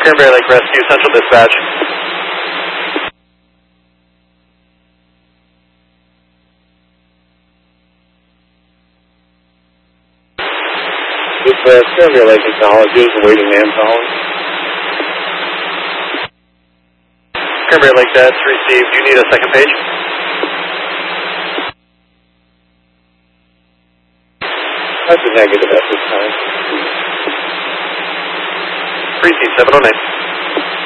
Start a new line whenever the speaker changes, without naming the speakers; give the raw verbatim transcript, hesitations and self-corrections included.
Cranberry Lake Rescue, Central Dispatch.
This uh, Cranberry Lake acknowledges awaiting man calling.
Cranberry Lake Deads received. Do you need a second page?
That's a negative at this time.
three C seven oh nine.